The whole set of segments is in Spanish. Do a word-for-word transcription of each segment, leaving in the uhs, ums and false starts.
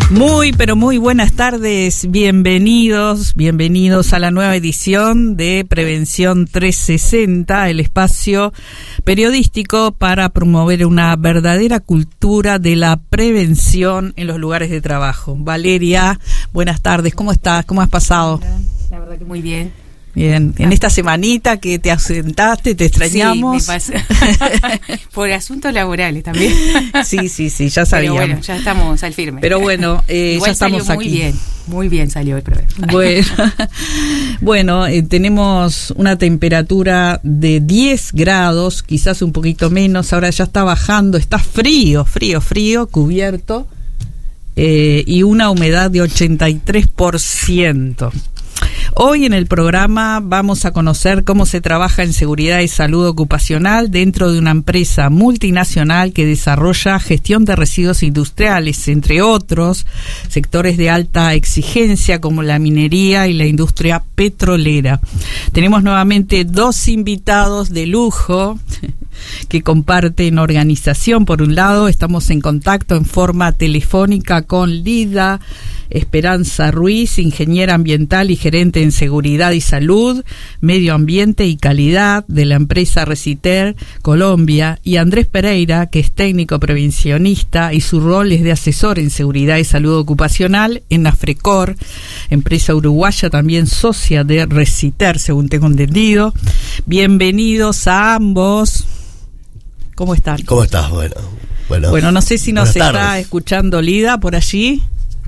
Muy, pero muy buenas tardes, bienvenidos, bienvenidos a la nueva edición de Prevención trescientos sesenta, el espacio periodístico para promover una verdadera cultura de la prevención en los lugares de trabajo. Valeria, buenas tardes, ¿cómo estás? ¿Cómo has pasado? La verdad que muy bien. Bien, en esta semanita que te ausentaste, te extrañamos. Sí, me pasó. Por asuntos laborales también. Sí, sí, sí, ya sabíamos. Pero bueno, ya estamos al firme. Pero bueno, eh, ya estamos salió aquí. Muy bien, muy bien salió el programa. Bueno, bueno eh, tenemos una temperatura de diez grados, quizás un poquito menos, ahora ya está bajando, está frío, frío, frío, cubierto, eh, y una humedad de ochenta y tres por ciento. Hoy en el programa vamos a conocer cómo se trabaja en seguridad y salud ocupacional dentro de una empresa multinacional que desarrolla gestión de residuos industriales, entre otros sectores de alta exigencia como la minería y la industria petrolera. Tenemos nuevamente dos invitados de lujo que comparten organización. Por un lado, estamos en contacto en forma telefónica con Lida Esperanza Ruiz, ingeniera ambiental y gerente en seguridad y salud, medio ambiente y calidad de la empresa Reciter Colombia, y Andrés Pereira, que es técnico prevencionista y su rol es de asesor en seguridad y salud ocupacional en Afrecor, empresa uruguaya también socia de Reciter, según tengo entendido. Bienvenidos a ambos. ¿Cómo están? ¿Cómo estás? Bueno, bueno, bueno no sé si nos está escuchando Lida por allí.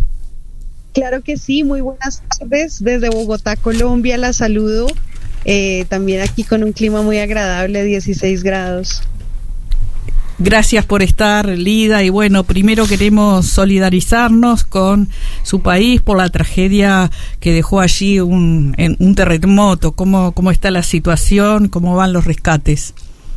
Claro que sí, muy buenas tardes desde Bogotá, Colombia, la saludo, eh, también aquí con un clima muy agradable, dieciséis grados. Gracias por estar, Lida, y bueno, primero queremos solidarizarnos con su país por la tragedia que dejó allí un, un terremoto. ¿Cómo, cómo está la situación? ¿Cómo van los rescates?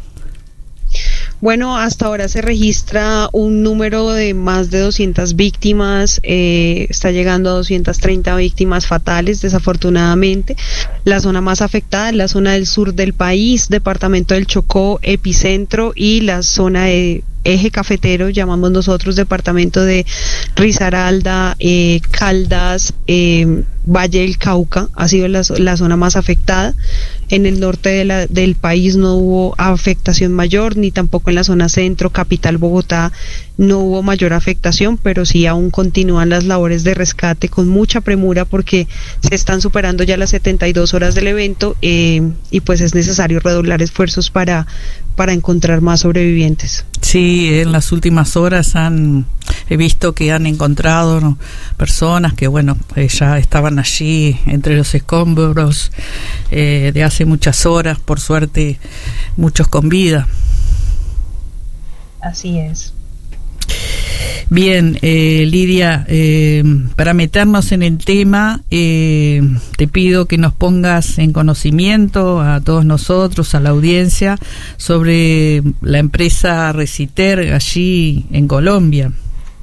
Bueno, hasta ahora se registra un número de más de doscientas víctimas, eh, está llegando a doscientas treinta víctimas fatales, desafortunadamente. La zona más afectada es la zona del sur del país, departamento del Chocó, epicentro, y la zona de eje cafetero, llamamos nosotros, departamento de Risaralda, eh, Caldas, eh, Valle del Cauca, ha sido la, la zona más afectada. En el norte de la, del país no hubo afectación mayor, ni tampoco en la zona centro, capital Bogotá, no hubo mayor afectación, pero sí aún continúan las labores de rescate con mucha premura porque se están superando ya las setenta y dos horas del evento, eh, y pues es necesario redoblar esfuerzos para, para encontrar más sobrevivientes. Sí, en las últimas horas han he visto que han encontrado, ¿no?, personas que, bueno, eh, ya estaban allí entre los escombros eh, de hace muchas horas, por suerte muchos con vida. Así es. Bien, eh, Lidia, eh, para meternos en el tema, eh, te pido que nos pongas en conocimiento a todos nosotros, a la audiencia, sobre la empresa Reciter allí en Colombia.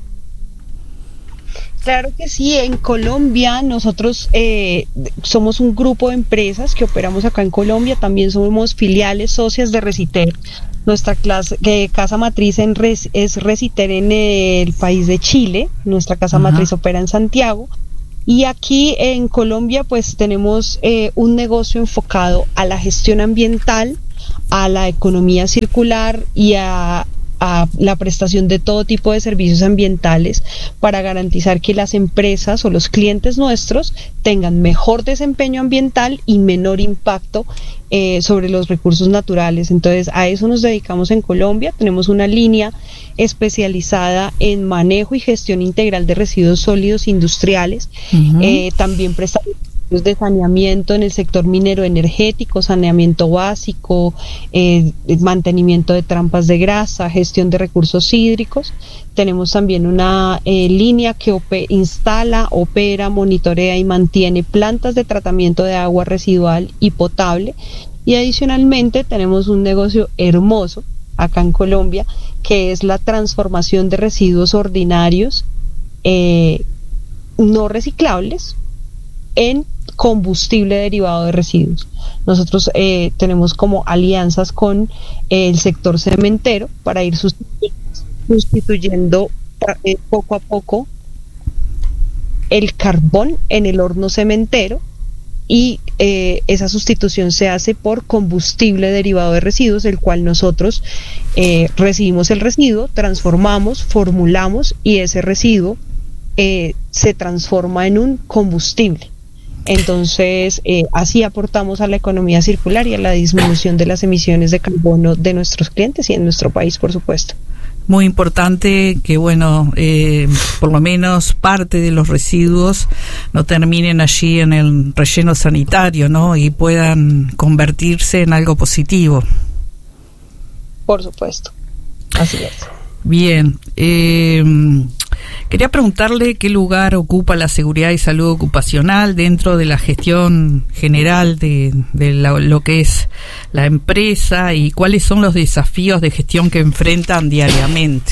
Claro que sí, en Colombia nosotros eh, somos un grupo de empresas que operamos acá en Colombia, también somos filiales socias de Reciter. Nuestra clase, eh, casa matriz en Res, es Reciter en el país de Chile, nuestra casa Ajá. matriz opera en Santiago, y aquí en Colombia pues tenemos eh, un negocio enfocado a la gestión ambiental, a la economía circular y a a la prestación de todo tipo de servicios ambientales para garantizar que las empresas o los clientes nuestros tengan mejor desempeño ambiental y menor impacto eh, sobre los recursos naturales. Entonces a eso nos dedicamos en Colombia. Tenemos una línea especializada en manejo y gestión integral de residuos sólidos industriales. Uh-huh. eh, también prestamos de saneamiento en el sector minero energético, saneamiento básico, eh, mantenimiento de trampas de grasa, gestión de recursos hídricos. Tenemos también una eh, línea que op- instala, opera, monitorea y mantiene plantas de tratamiento de agua residual y potable. Y adicionalmente tenemos un negocio hermoso acá en Colombia, que es la transformación de residuos ordinarios eh, no reciclables en combustible derivado de residuos. Nosotros eh, tenemos como alianzas con eh, el sector cementero para ir sustituyendo eh, poco a poco el carbón en el horno cementero y eh, esa sustitución se hace por combustible derivado de residuos, el cual nosotros eh, recibimos el residuo, transformamos, formulamos y ese residuo eh, se transforma en un combustible. Entonces, eh, así aportamos a la economía circular y a la disminución de las emisiones de carbono de nuestros clientes y en nuestro país, por supuesto. Muy importante que, bueno, eh, por lo menos parte de los residuos no terminen allí en el relleno sanitario, ¿no? Y puedan convertirse en algo positivo. Por supuesto. Así es. Bien. Eh, quería preguntarle qué lugar ocupa la seguridad y salud ocupacional dentro de la gestión general de, de la, lo que es la empresa y cuáles son los desafíos de gestión que enfrentan diariamente.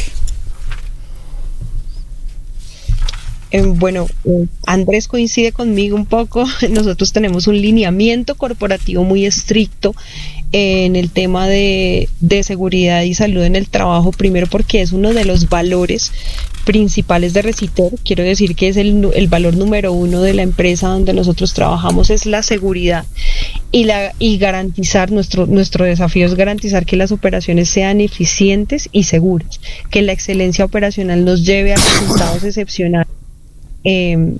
Eh, bueno, eh, Andrés coincide conmigo un poco. Nosotros tenemos un lineamiento corporativo muy estricto en el tema de, de seguridad y salud en el trabajo, primero porque es uno de los valores principales de Reciter. Quiero decir que es el, el valor número uno de la empresa donde nosotros trabajamos, es la seguridad y, la, y garantizar, nuestro, nuestro desafío es garantizar que las operaciones sean eficientes y seguras, que la excelencia operacional nos lleve a resultados excepcionales eh,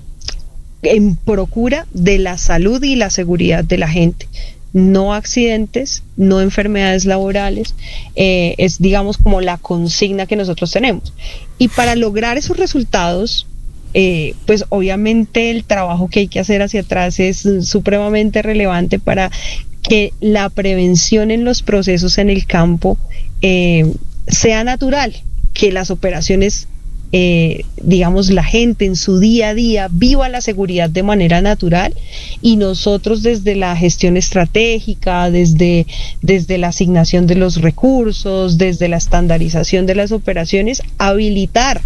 en procura de la salud y la seguridad de la gente. No accidentes, no enfermedades laborales, eh, es digamos como la consigna que nosotros tenemos. Y para lograr esos resultados, eh, pues obviamente el trabajo que hay que hacer hacia atrás es supremamente relevante para que la prevención en los procesos en el campo eh, sea natural, que las operaciones Eh, digamos, la gente en su día a día viva la seguridad de manera natural y nosotros desde la gestión estratégica, desde, desde la asignación de los recursos, desde la estandarización de las operaciones, habilitar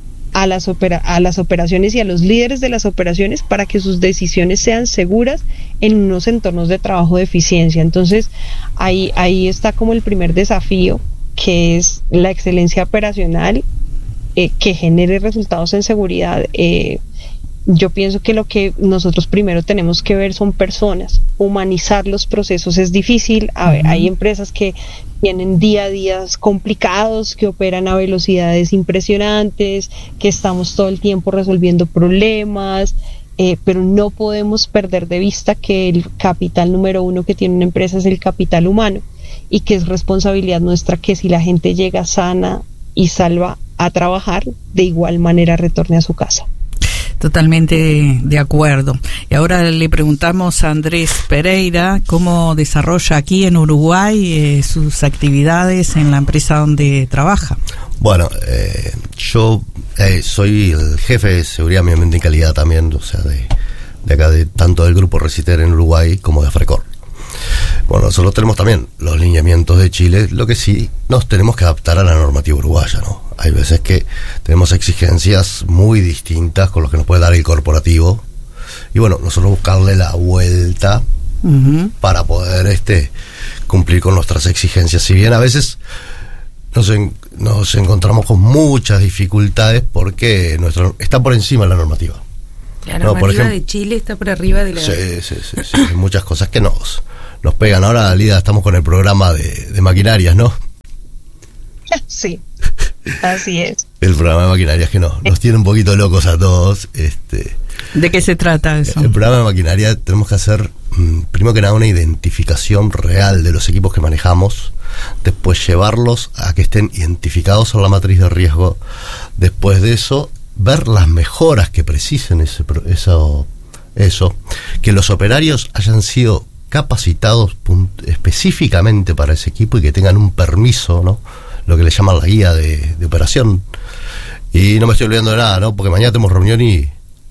a las, opera- a las operaciones y a los líderes de las operaciones para que sus decisiones sean seguras en unos entornos de trabajo de eficiencia. Entonces, ahí, ahí está como el primer desafío, que es la excelencia operacional, Eh, que genere resultados en seguridad. Eh, yo pienso que lo que nosotros primero tenemos que ver son personas. Humanizar los procesos es difícil. A ver, hay empresas que tienen día a día complicados, que operan a velocidades impresionantes, que estamos todo el tiempo resolviendo problemas, eh, pero no podemos perder de vista que el capital número uno que tiene una empresa es el capital humano y que es responsabilidad nuestra que si la gente llega sana y salva a trabajar, de igual manera retorne a su casa. Totalmente de, de acuerdo. Y ahora le preguntamos a Andrés Pereira cómo desarrolla aquí en Uruguay eh, sus actividades en la empresa donde trabaja. Bueno, eh, yo eh, soy el jefe de seguridad, medio ambiente y calidad también, o sea, de, de acá, de tanto del grupo Reciter en Uruguay como de Afrecor. Bueno, nosotros tenemos también los lineamientos de Chile, lo que sí nos tenemos que adaptar a la normativa uruguaya, ¿no? Hay veces que tenemos exigencias muy distintas con lo que nos puede dar el corporativo y bueno, nosotros buscarle la vuelta uh-huh. para poder este cumplir con nuestras exigencias. Si bien a veces nos, en, nos encontramos con muchas dificultades porque nuestro, está por encima de la normativa. La normativa no, por ejemplo, de Chile está por arriba de la... Sí, sí, sí, sí. Hay muchas cosas que nos, nos pegan. Ahora, Lida, estamos con el programa de, de maquinarias, ¿no? Sí, así es. El programa de maquinarias que no, nos tiene un poquito locos a todos. Este, ¿De qué se trata eso? El programa de maquinaria tenemos que hacer, primero que nada, una identificación real de los equipos que manejamos, después llevarlos a que estén identificados en la matriz de riesgo, después de eso, ver las mejoras que precisen ese, eso, eso, que los operarios hayan sido capacitados punt- específicamente para ese equipo y que tengan un permiso, ¿no? Lo que le llaman la guía de, de operación. Y no me estoy olvidando de nada, ¿no? Porque mañana tenemos reunión y...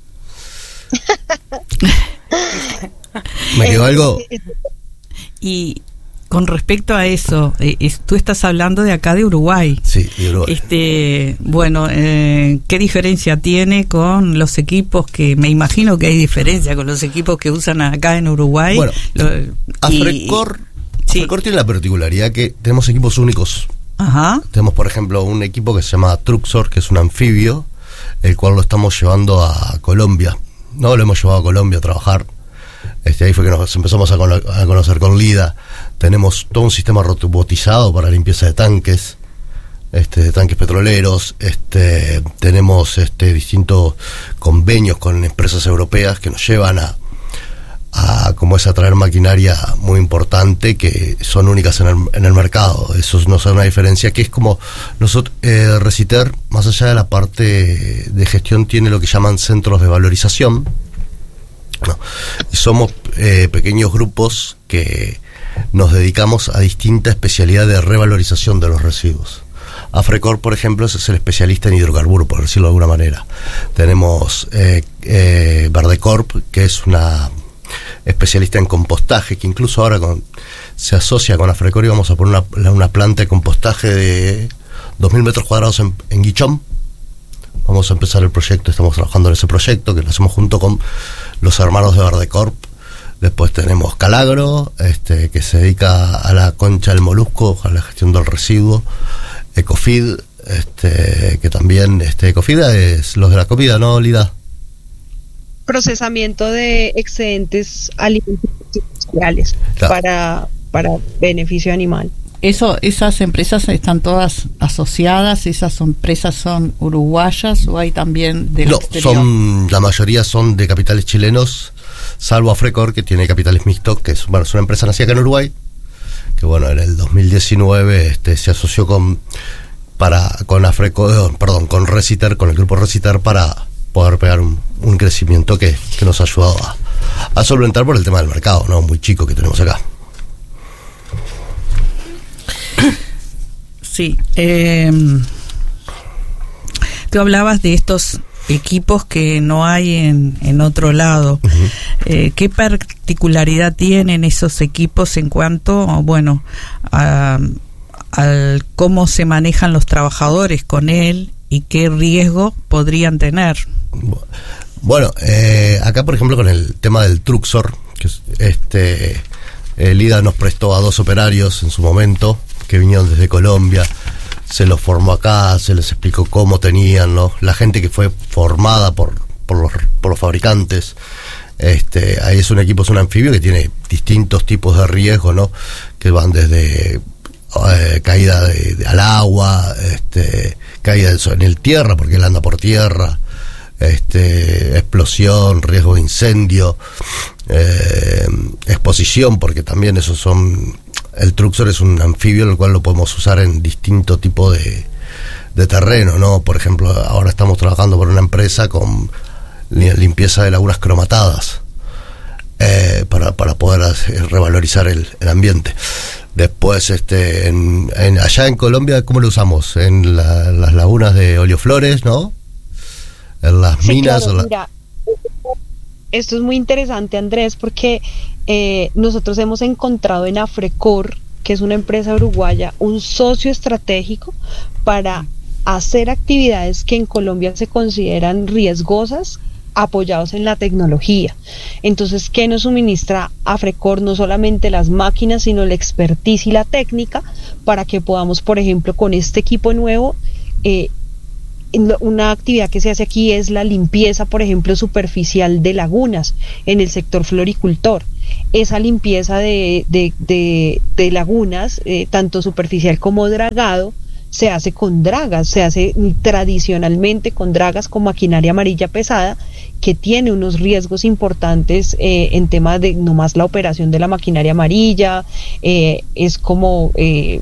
¿Me quedó algo? Y con respecto a eso, eh, es, tú estás hablando de acá de Uruguay. Sí, de Uruguay. Este, bueno, eh, ¿qué diferencia tiene con los equipos que, me imagino que hay diferencia con los equipos que usan acá en Uruguay? Bueno, Lo, Afrecor, sí. Afrecor tiene la particularidad que tenemos equipos únicos. Ajá. Tenemos, por ejemplo, un equipo que se llama Truxor, que es un anfibio, el cual lo estamos llevando a Colombia. No lo hemos llevado a Colombia a trabajar. Este, ahí fue que nos empezamos a, cono- a conocer con Lida. Tenemos todo un sistema robotizado para limpieza de tanques, este, de tanques petroleros. Este, tenemos este, distintos convenios con empresas europeas que nos llevan a, a como es a traer maquinaria muy importante que son únicas en el, en el mercado. Eso nos da una diferencia que es como nosotros, eh, Reciter, más allá de la parte de gestión, tiene lo que llaman centros de valorización. No. Y somos eh, pequeños grupos que nos dedicamos a distinta especialidad de revalorización de los residuos. Afrecor, por ejemplo, es el especialista en hidrocarburos, por decirlo de alguna manera. Tenemos eh, eh, Verdecorp, que es una especialista en compostaje, que incluso ahora con, se asocia con Afrecor y vamos a poner una, una planta de compostaje de dos mil metros cuadrados en, en Guichón. Vamos a empezar el proyecto, estamos trabajando en ese proyecto, que lo hacemos junto con los hermanos de Verdecorp. Después tenemos Calagro, este, que se dedica a la concha del molusco, a la gestión del residuo. Ecofid, este, que también, este, Ecofid es los de la comida, ¿no, Lida? Procesamiento de excedentes alimenticios claro. para, para beneficio animal. Eso, esas empresas están todas asociadas, esas empresas son uruguayas o hay también del no, exterior. Son, la mayoría son de capitales chilenos, salvo Afrecor, que tiene capitales mixtos, que es, bueno, es una empresa nacida acá en Uruguay, que bueno, en el dos mil diecinueve este, se asoció con para con Afrecor, perdón, con Reciter, con el grupo Reciter, para poder pegar un, un crecimiento que, que nos ha ayudado a, a solventar por el tema del mercado, ¿no? Muy chico que tenemos acá. Sí, eh, tú hablabas de estos equipos que no hay en, en otro lado. Uh-huh. Eh, ¿Qué particularidad tienen esos equipos en cuanto, bueno, a, a cómo se manejan los trabajadores con él y qué riesgo podrían tener? Bueno, eh, acá por ejemplo con el tema del Truxor, que es, este, el Lida nos prestó a dos operarios en su momento, que vinieron desde Colombia, se los formó acá, se les explicó cómo tenían, ¿no? La gente que fue formada por, por, los, por los fabricantes. Este, ahí es un equipo, es un anfibio que tiene distintos tipos de riesgo, ¿no? Que van desde eh, caída de, de, al agua, este, caída del, en el tierra, porque él anda por tierra, este, explosión, riesgo de incendio, eh, exposición, porque también esos son... El Truxor es un anfibio, el cual lo podemos usar en distintos tipos de, de terreno, ¿no? Por ejemplo, ahora estamos trabajando por una empresa con limpieza de lagunas cromatadas, eh, para, para poder hacer, revalorizar el, el ambiente. Después, este, en, en, allá en Colombia, ¿cómo lo usamos? En la, las lagunas de Oleoflores, ¿no? En las sí, minas. Claro, o la... mira, esto es muy interesante, Andrés, porque eh, nosotros hemos encontrado en Afrecor, que es una empresa uruguaya, un socio estratégico para hacer actividades que en Colombia se consideran riesgosas, apoyados en la tecnología. Entonces, ¿qué nos suministra Afrecor? No solamente las máquinas, sino la expertise y la técnica para que podamos, por ejemplo, con este equipo nuevo, eh, una actividad que se hace aquí es la limpieza, por ejemplo, superficial de lagunas en el sector floricultor. Esa limpieza de, de, de, de lagunas, eh, tanto superficial como dragado, se hace con dragas, se hace tradicionalmente con dragas con maquinaria amarilla pesada, que tiene unos riesgos importantes eh, en temas de nomás la operación de la maquinaria amarilla, eh, es como... Eh,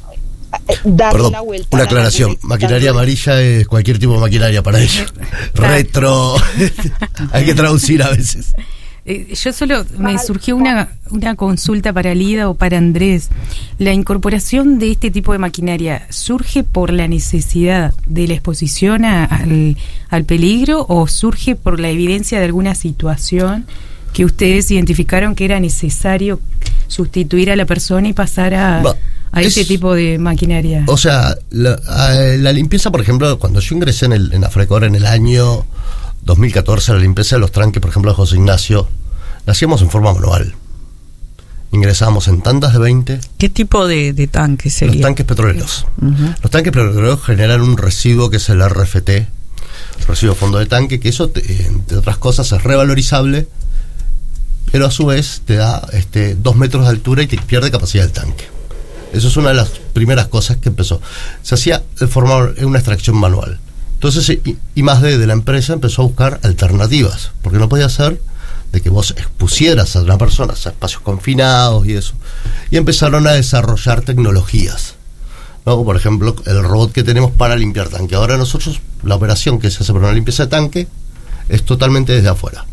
darle Perdón, la vuelta. una aclaración, maquinaria amarilla es cualquier tipo de maquinaria para ellos. Retro, hay que traducir a veces. Eh, yo solo me surgió una, una consulta para Lida o para Andrés. ¿La incorporación de este tipo de maquinaria surge por la necesidad de la exposición a, al, al peligro o surge por la evidencia de alguna situación que ustedes identificaron que era necesario sustituir a la persona y pasar a... No. a es, este tipo de maquinaria? O sea, la, la limpieza, por ejemplo, cuando yo ingresé en, el, en Afrecor en el año dos mil catorce, la limpieza de los tranques, por ejemplo, de José Ignacio, la hacíamos en forma manual. Ingresábamos en tandas de veinte. ¿Qué tipo de, de tanques sería? Los tanques petroleros. Uh-huh. Los tanques petroleros generan un residuo que es el R F T, residuo de fondo de tanque, que eso, te, entre otras cosas, es revalorizable, pero a su vez te da este, dos metros de altura y te pierde capacidad del tanque. Eso es una de las primeras cosas que empezó. Se hacía de forma una extracción manual. Entonces I, I más D de la empresa empezó a buscar alternativas, porque no podía ser de que vos expusieras a una persona a espacios confinados y eso. Y empezaron a desarrollar tecnologías, ¿no? Por ejemplo, el robot que tenemos para limpiar tanque. Ahora nosotros, la operación que se hace para una limpieza de tanque es totalmente desde afuera.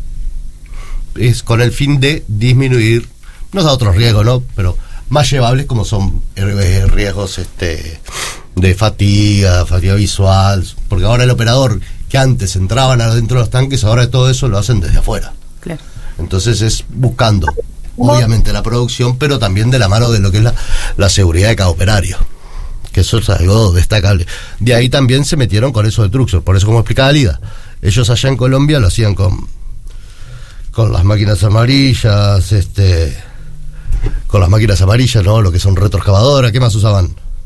Es con el fin de disminuir, no da otros riesgos, ¿no? Pero más llevables, como son eh, riesgos este, de fatiga, fatiga visual, porque ahora el operador que antes entraban adentro de los tanques, ahora todo eso lo hacen desde afuera. Claro. Entonces es buscando, obviamente, la producción, pero también de la mano de lo que es la, la seguridad de cada operario, que eso es algo destacable. De ahí también se metieron con eso de Truxor, por eso, como explicaba Lida, ellos allá en Colombia lo hacían con con las máquinas amarillas, este con las máquinas amarillas, ¿no? Lo que son retroexcavadoras. ¿Qué más usaban?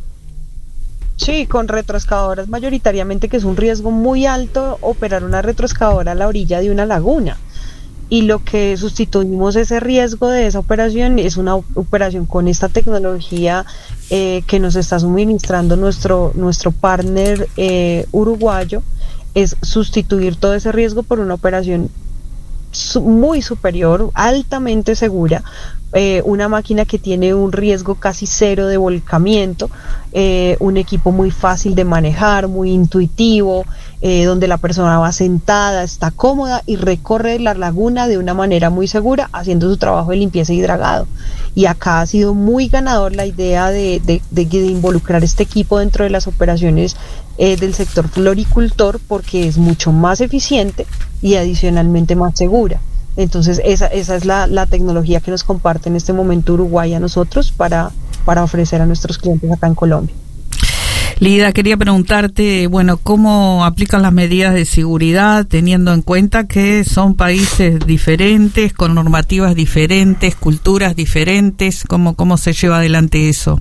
Sí, con retroexcavadoras mayoritariamente, que es un riesgo muy alto operar una retroexcavadora a la orilla de una laguna. Y lo que sustituimos ese riesgo de esa operación es una operación con esta tecnología eh, que nos está suministrando nuestro, nuestro partner eh, uruguayo, es sustituir todo ese riesgo por una operación su- muy superior, altamente segura, eh, una máquina que tiene un riesgo casi cero de volcamiento, eh, un equipo muy fácil de manejar, muy intuitivo, eh, donde la persona va sentada, está cómoda y recorre la laguna de una manera muy segura, haciendo su trabajo de limpieza y dragado. Y acá ha sido muy ganador la idea de, de, de, de involucrar este equipo dentro de las operaciones eh, del sector floricultor, porque es mucho más eficiente y adicionalmente más segura. Entonces esa, esa es la, la tecnología que nos comparte en este momento Uruguay a nosotros para, para ofrecer a nuestros clientes acá en Colombia. Lida, quería preguntarte, bueno, ¿cómo aplican las medidas de seguridad teniendo en cuenta que son países diferentes, con normativas diferentes, culturas diferentes? ¿Cómo, cómo se lleva adelante eso?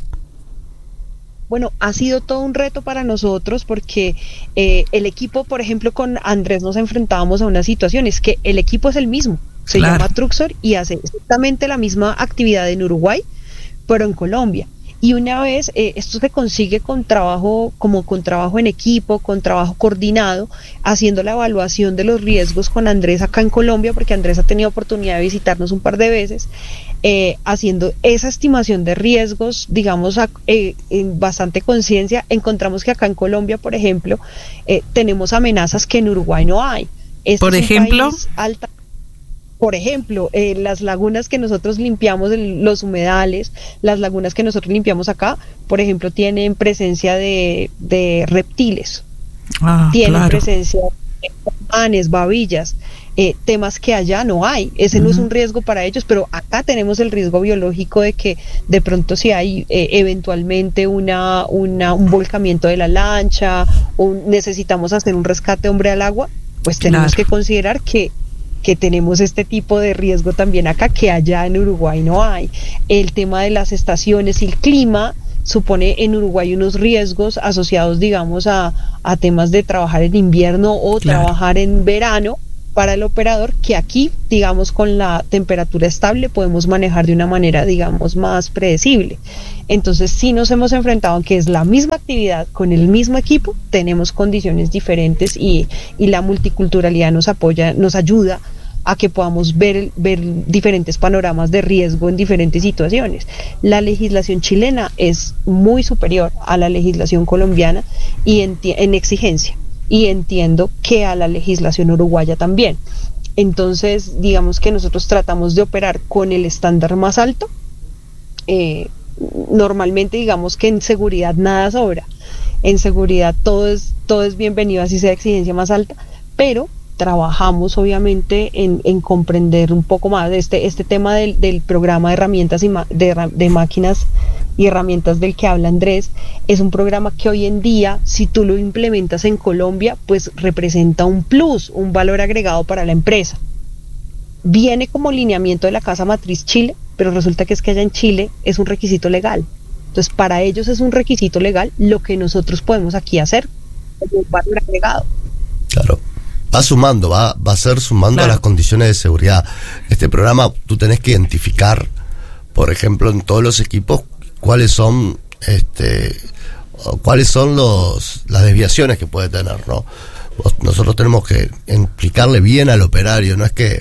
Bueno, ha sido todo un reto para nosotros porque eh, el equipo, por ejemplo, con Andrés nos enfrentábamos a una situación, es que el equipo es el mismo, se Claro. llama Truxor y hace exactamente la misma actividad en Uruguay, pero en Colombia. Y una vez, eh, esto se consigue con trabajo, como con trabajo en equipo, con trabajo coordinado, haciendo la evaluación de los riesgos con Andrés acá en Colombia, porque Andrés ha tenido oportunidad de visitarnos un par de veces, eh, haciendo esa estimación de riesgos, digamos, a, eh, en bastante conciencia. Encontramos que acá en Colombia, por ejemplo, eh, tenemos amenazas que en Uruguay no hay. Este Por es un ejemplo. país alta- Por ejemplo, eh, las lagunas que nosotros limpiamos, el- los humedales, las lagunas que nosotros limpiamos acá, por ejemplo, tienen presencia de, de reptiles, Ah, tienen claro. presencia de manes, babillas, eh, temas que allá no hay. Ese no es un riesgo para ellos, pero acá tenemos el riesgo biológico de que de pronto si hay eh, eventualmente una, una, un volcamiento de la lancha, o necesitamos hacer un rescate hombre al agua, pues tenemos Claro. que considerar que que tenemos este tipo de riesgo también acá, que allá en Uruguay no hay. El tema de las estaciones y el clima supone en Uruguay unos riesgos asociados, digamos, a, a temas de trabajar en invierno o Claro. trabajar en verano para el operador, que aquí, digamos, con la temperatura estable podemos manejar de una manera, digamos, más predecible. Entonces, sí nos hemos enfrentado, aunque es la misma actividad con el mismo equipo, tenemos condiciones diferentes y, y la multiculturalidad nos apoya, nos ayuda a que podamos ver, ver diferentes panoramas de riesgo en diferentes situaciones. La legislación chilena es muy superior a la legislación colombiana y en, en exigencia, y entiendo que a la legislación uruguaya también. Entonces, digamos que nosotros tratamos de operar con el estándar más alto. Eh, normalmente, digamos que en seguridad nada sobra. En seguridad todo es, todo es bienvenido, así sea exigencia más alta, pero trabajamos obviamente en, en comprender un poco más de este, este tema del, del programa de herramientas y ma- de, herra- de máquinas y herramientas del que habla Andrés. Es un programa que hoy en día, si tú lo implementas en Colombia, pues representa un plus, un valor agregado para la empresa. Viene como lineamiento de la Casa Matriz Chile, pero resulta que es que allá en Chile es un requisito legal. Entonces, para ellos es un requisito legal lo que nosotros podemos aquí hacer como un valor agregado. Claro. Va sumando, va, va a ser sumando Claro. a las condiciones de seguridad. Este programa, tú tenés que identificar, por ejemplo, en todos los equipos, cuáles son, este, cuáles son los, las desviaciones que puede tener, ¿no? Nosotros tenemos que explicarle bien al operario, no es que,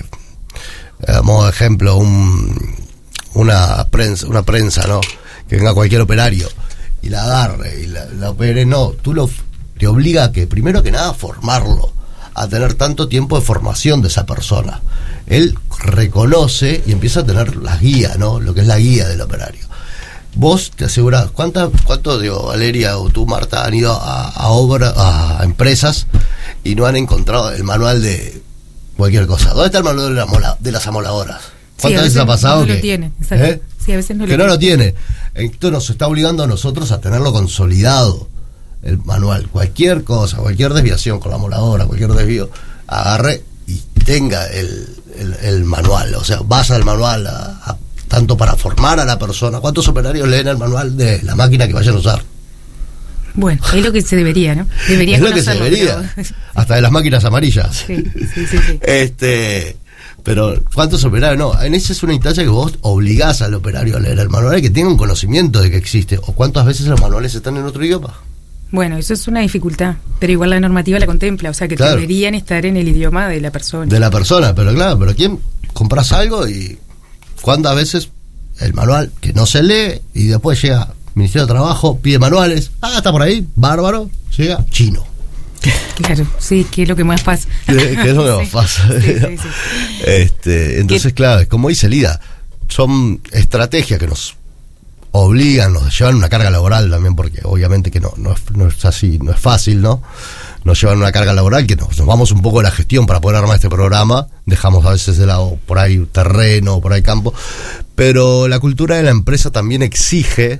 damos ejemplo, un, una prensa, una prensa, ¿no? Que venga cualquier operario y la agarre y la, la opere, no, tú lo, te obliga a que, primero que nada, formarlo, a tener tanto tiempo de formación de esa persona. Él reconoce y empieza a tener las guías, ¿no? Lo que es la guía del operario. Vos te asegurás, ¿cuántas, cuánto, digo, Valeria o tú, Marta, han ido a, a obra, a empresas y no han encontrado el manual de cualquier cosa? ¿Dónde está el manual de, la mola, de las amoladoras? ¿Cuántas Sí, veces ha pasado no que lo tiene? Exacto. ¿eh? Sí, a veces no lo que no tiene. lo tiene? Esto nos está obligando a nosotros a tenerlo consolidado, el manual. Cualquier cosa, cualquier desviación con la amoladora, cualquier desvío, agarre y tenga el, el, el manual. O sea, basa el manual a, a, tanto para formar a la persona. ¿Cuántos operarios leen el manual de la máquina que vayan a usar? Bueno, es lo que se debería, ¿no? Debería es lo que se conocerlo, debería. pero- Hasta de las máquinas amarillas. Sí, sí, sí, sí. Este, pero ¿cuántos operarios? No, en esa es una instancia que vos obligás al operario a leer el manual y que tenga un conocimiento de que existe. ¿O cuántas veces los manuales están en otro idioma? Bueno, eso es una dificultad, pero igual la normativa la contempla, o sea que Claro. deberían estar en el idioma de la persona. De la persona, pero claro, pero ¿quién compras algo y cuántas veces el manual que no se lee y después llega Ministerio de Trabajo, pide manuales, ah, está por ahí, bárbaro, llega chino. Claro, sí, que es lo que más pasa. Que, que es lo que nos Sí. pasa. Sí, sí, sí. Este, entonces, claro, es como dice Lida, son estrategias que nos obligan, nos llevan una carga laboral también, porque obviamente que no, no, es, no es así, no es fácil, ¿no? Nos llevan una carga laboral que nos, nos vamos un poco de la gestión para poder armar este programa, dejamos a veces de lado por ahí terreno, por ahí campo, pero la cultura de la empresa también exige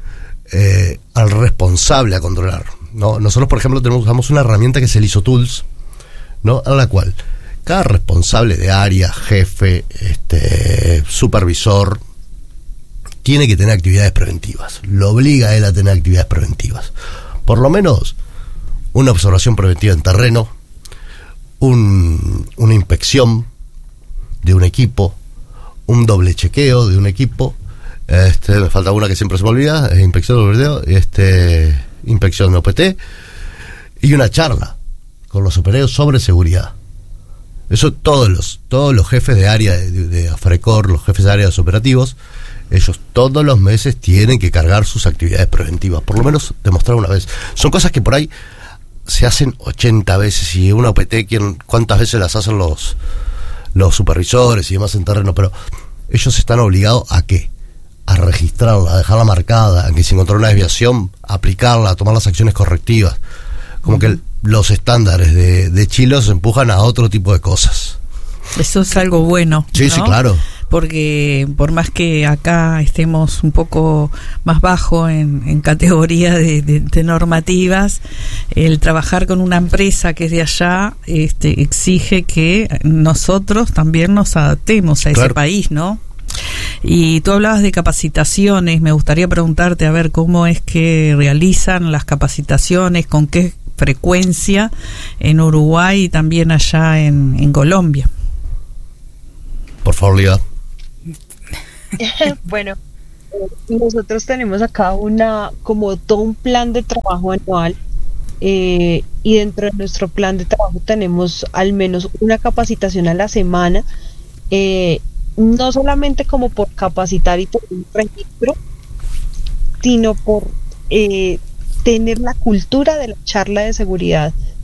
eh, al responsable a controlar, ¿no? Nosotros, por ejemplo, tenemos, usamos una herramienta que es el I S O Tools, ¿no? En la cual cada responsable de área, jefe, este, supervisor, tiene que tener actividades preventivas. Lo obliga a él a tener actividades preventivas. Por lo menos una observación preventiva en terreno, un, una inspección de un equipo, un doble chequeo de un equipo. Este, me falta una que siempre se me olvida, eh, inspección de doble chequeo, este, inspección de O P T y una charla con los operarios sobre seguridad. Eso todos los todos los jefes de área de, de AFRECOR, los jefes de área de los operativos, ellos todos los meses tienen que cargar sus actividades preventivas, por lo menos demostrar una vez. Son cosas que por ahí se hacen ochenta veces y una O P T, ¿quién, ¿cuántas veces las hacen los los supervisores y demás en terreno? Pero ellos están obligados a ¿qué? A registrarla, a dejarla marcada, a que si encontrar una desviación, aplicarla, a tomar las acciones correctivas. Como que el, los estándares de, de Chile se empujan a otro tipo de cosas. Eso es algo bueno. Sí, ¿no? sí, claro. Porque por más que acá estemos un poco más bajo en, en categoría de, de, de normativas, el trabajar con una empresa que es de allá este, exige que nosotros también nos adaptemos a ese Claro. país, ¿no? Y tú hablabas de capacitaciones, me gustaría preguntarte a ver cómo es que realizan las capacitaciones, con qué frecuencia en Uruguay y también allá en, en Colombia. Por favor, Lida. Bueno, eh, nosotros tenemos acá una, como todo un plan de trabajo anual, eh, y dentro de nuestro plan de trabajo tenemos al menos una capacitación a la semana, eh, no solamente como por capacitar y por un registro, sino por eh, tener la cultura de la charla de seguridad